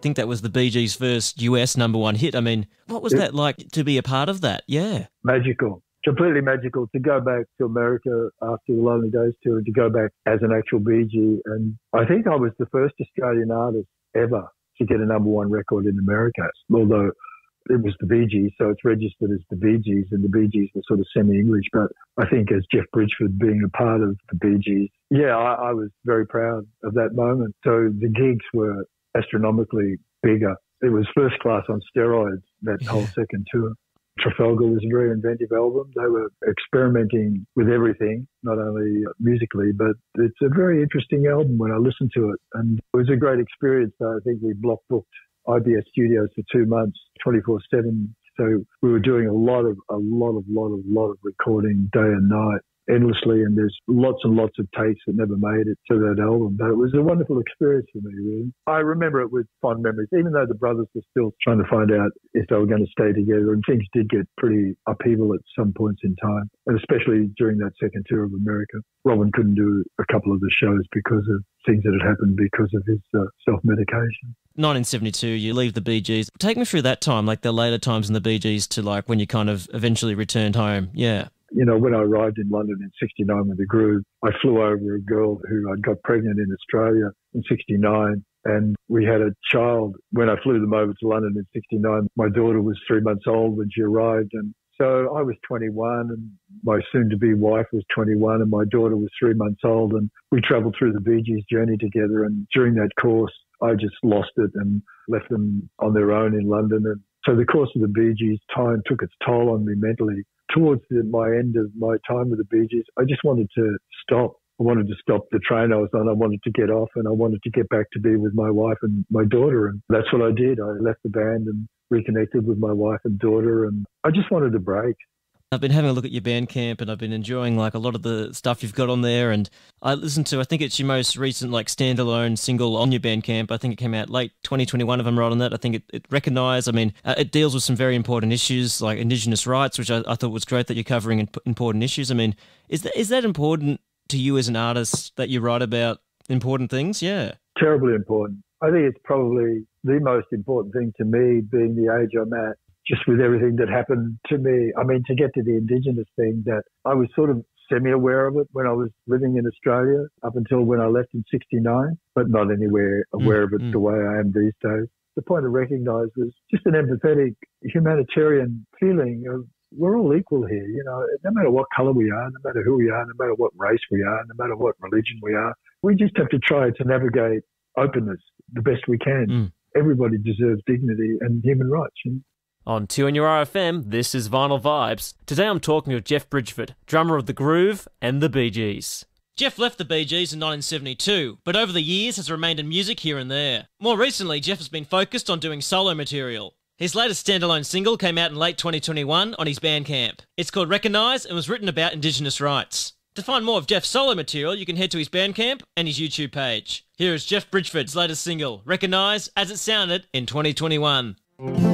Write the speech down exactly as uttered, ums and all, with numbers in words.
think that was the Bee Gees' first U S number one hit. I mean, what was It- that like to be a part of that? Yeah. Magical. Completely magical to go back to America after the Lonely Days tour, to go back as an actual Bee Gee. And I think I was the first Australian artist ever to get a number one record in America, although it was the Bee Gees, so it's registered as the Bee Gees, and the Bee Gees were sort of semi-English. But I think as Jeff Bridgford being a part of the Bee Gees, yeah, I, I was very proud of that moment. So the gigs were astronomically bigger. It was first class on steroids, that whole second tour. Trafalgar was a very inventive album. They were experimenting with everything, not only musically, but it's a very interesting album when I listened to it. And it was a great experience. I think we block booked I B S Studios for two months, twenty-four seven. So we were doing a lot of, a lot of, lot of, lot of recording day and night, endlessly. And there's lots and lots of takes that never made it to that album. But it was a wonderful experience for me, really. I remember it with fond memories, even though the brothers were still trying to find out if they were going to stay together. And things did get pretty upheaval at some points in time, and especially during that second tour of America. Robin couldn't do a couple of the shows because of things that had happened because of his uh, self-medication. nineteen seventy-two, you leave the Bee Gees. Take me through that time, like the later times in the Bee Gees to like when you kind of eventually returned home. Yeah. You know, when I arrived in London in sixty-nine with the Groove, I flew over a girl who I'd got pregnant in Australia in sixty-nine, and we had a child. When I flew them over to London in sixty-nine, my daughter was three months old when she arrived, and so I was twenty-one, and my soon-to-be wife was twenty-one, and my daughter was three months old, and we travelled through the Bee Gees' journey together, and during that course, I just lost it and left them on their own in London. And so the course of the Bee Gees' time took its toll on me mentally. Towards the, my end of my time with the Bee Gees, I just wanted to stop. I wanted to stop the train I was on. I wanted to get off, and I wanted to get back to be with my wife and my daughter. And that's what I did. I left the band and reconnected with my wife and daughter, and I just wanted a break. I've been having a look at your Bandcamp, and I've been enjoying like a lot of the stuff you've got on there. And I listened to, I think it's your most recent like standalone single on your Bandcamp. I think it came out late twenty twenty-one, if I'm right on that. I think it, it recognised, I mean, uh, it deals with some very important issues like Indigenous rights, which I, I thought was great that you're covering imp- important issues. I mean, is that is that important to you as an artist that you write about important things? Yeah. Terribly important. I think it's probably the most important thing to me, being the age I'm at, just with everything that happened to me. I mean, to get to the Indigenous thing, that I was sort of semi-aware of it when I was living in Australia up until when I left in sixty-nine, but not anywhere aware mm, of it mm. the way I am these days. The point to recognise was just an empathetic humanitarian feeling of we're all equal here, you know, no matter what colour we are, no matter who we are, no matter what race we are, no matter what religion we are. We just have to try to navigate openness the best we can. Mm. Everybody deserves dignity and human rights. You know? On two N U R F M, this is Vinyl Vibes. Today I'm talking with Jeff Bridgford, drummer of The Groove and the Bee Gees. Jeff left the Bee Gees in nineteen seventy-two, but over the years has remained in music here and there. More recently, Jeff has been focused on doing solo material. His latest standalone single came out in late twenty twenty-one on his Bandcamp. It's called Recognise and was written about Indigenous rights. To find more of Jeff's solo material, you can head to his Bandcamp and his YouTube page. Here is Jeff Bridgford's latest single, Recognise, as it sounded in twenty twenty-one.